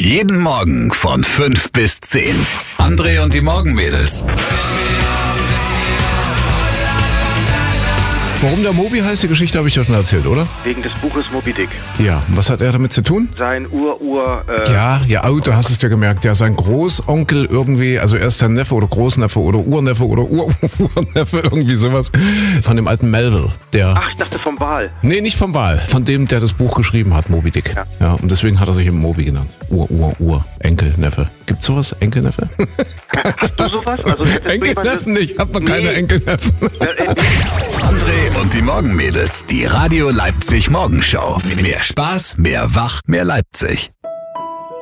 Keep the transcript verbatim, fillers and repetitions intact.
Jeden Morgen von fünf bis zehn. André und die Morgenmädels. Warum der Moby heißt, die Geschichte habe ich ja schon erzählt, oder? Wegen des Buches Moby Dick. Ja, was hat er damit zu tun? Sein Ur-Ur... Äh, Ja, ja, oh, du hast es dir gemerkt. Ja, sein Großonkel irgendwie, also erst sein Neffe oder Großneffe oder Urneffe oder Ur-Urneffe, irgendwie sowas. Von dem alten Melville, der... Ach, ich dachte vom Wal. Nee, nicht vom Wal. Von dem, der das Buch geschrieben hat, Moby Dick. Ja. Ja, und deswegen hat er sich eben Moby genannt. Ur-Ur-Ur, Enkelneffe. Gibt's sowas? Enkelneffe? Hast du sowas? Also, hättest du Enkelneffen jemanden- nicht, hat man keine Nee. Enkelneffen. Äh, äh, André und die Morgenmädels. Die Radio Leipzig Morgenshow. Mehr Spaß, mehr Wach, mehr Leipzig.